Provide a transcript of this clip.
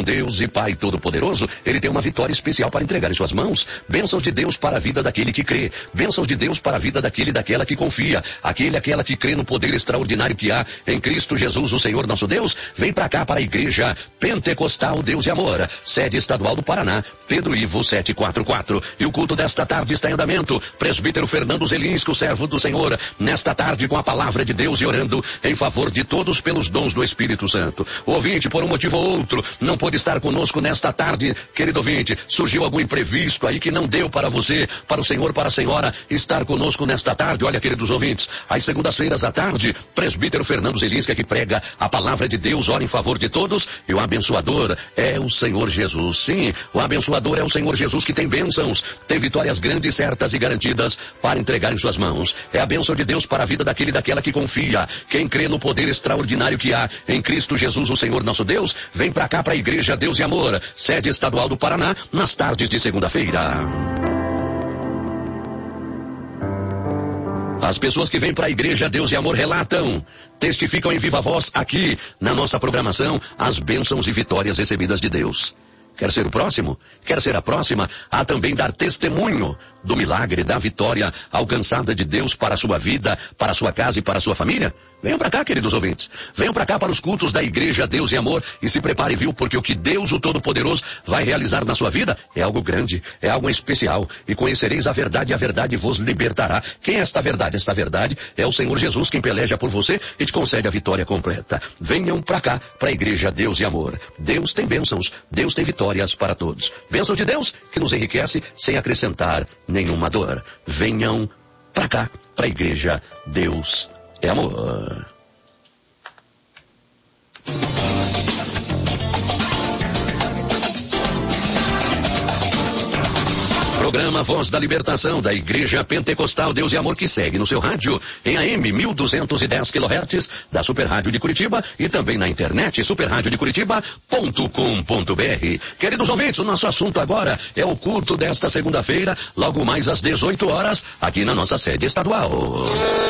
Deus e Pai Todo-Poderoso, Ele tem uma vitória especial para entregar em suas mãos. Bênçãos de Deus para a vida daquele que crê. Bênçãos de Deus para a vida daquele e daquela que confia. Aquela que crê no poder extraordinário que há em Cristo Jesus, o Senhor nosso Deus. Vem pra cá, para a Igreja Pentecostal Deus e Amor, sede estadual do Paraná, Pedro Ivo 744. E o culto desta tarde está em andamento. Presbítero Fernando Zelinski, o servo do Senhor, nesta tarde com a palavra de Deus e orando em favor de todos pelos dons do Espírito Santo. O ouvinte, por um motivo ou outro, não pôde estar conosco nesta tarde, querido ouvinte. Surgiu algum imprevisto aí que não deu para você, para o senhor, para a senhora estar conosco nesta tarde. Olha, queridos ouvintes, às segundas-feiras à tarde, presbítero Fernando Zelinski, que prega a palavra de Deus, ora em favor de todos, e o abençoador é o Senhor Jesus. Sim, o abençoador é o Senhor Jesus, que tem bênçãos, tem vitórias grandes, certas e garantidas para entregar em suas mãos. É a bênção de Deus para a vida daquele e daquela que confia. Quem crê no poder extraordinário que há em Cristo Jesus, o Senhor nosso Deus, vem pra cá, para a Igreja Deus e Amor, sede estadual do Paraná, nas tardes de segunda-feira. As pessoas que vêm para a Igreja Deus e Amor relatam, testificam em viva voz aqui na nossa programação as bênçãos e vitórias recebidas de Deus. Quer ser o próximo? Quer ser a próxima a também dar testemunho do milagre, da vitória alcançada de Deus para a sua vida, para a sua casa e para a sua família? Venham para cá, queridos ouvintes. Venham para cá para os cultos da Igreja Deus e Amor e se prepare, viu? Porque o que Deus, o Todo-Poderoso, vai realizar na sua vida é algo grande, é algo especial. E conhecereis a verdade vos libertará. Quem é esta verdade? Esta verdade é o Senhor Jesus, quem peleja por você e te concede a vitória completa. Venham para cá, para a Igreja Deus e Amor. Deus tem bênçãos, Deus tem vitórias para todos. Bênção de Deus que nos enriquece sem acrescentar nenhuma dor. Venham para cá, para a Igreja Deus é Amor. Programa Voz da Libertação da Igreja Pentecostal Deus e Amor, que segue no seu rádio em AM 1210 kHz da Super Rádio de Curitiba e também na internet superradiodecuritiba.com.br. Queridos ouvintes, o nosso assunto agora é o culto desta segunda-feira, logo mais às 18 horas, aqui na nossa sede estadual.